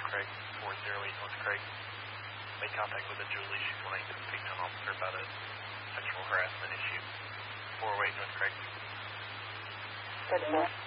Craig, 408 North Craig. Made contact with a Julie. She's wanting to speak to an officer about a sexual harassment issue. 408 North Craig. Good.